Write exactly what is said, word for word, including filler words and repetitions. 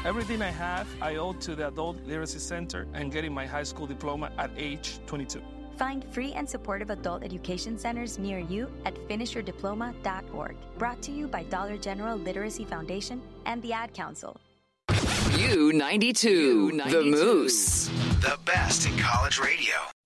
Everything I have, I owe to the Adult Literacy Center and getting my high school diploma at age twenty-two. Find free and supportive adult education centers near you at finish your diploma dot org. Brought to you by Dollar General Literacy Foundation and the Ad Council. U ninety-two, the Moose. The best in college radio.